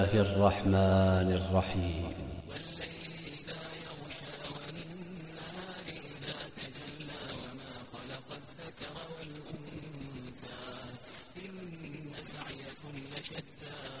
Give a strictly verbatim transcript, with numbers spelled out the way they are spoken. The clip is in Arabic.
الله الرحمن الرحيم. والليل إذا يغشى والنهار إذا تجلى وما خلق الذكر والأنثى إن سعيكم لشتى